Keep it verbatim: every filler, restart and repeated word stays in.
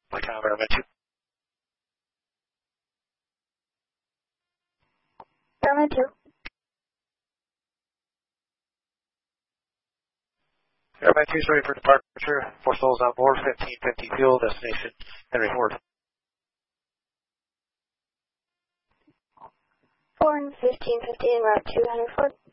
Like how Airman two. Airman two. Airman two is ready for departure. Four souls on board, fifteen fifty fuel, destination Henry Ford. Four and fifteen fifty en route to Henry Ford.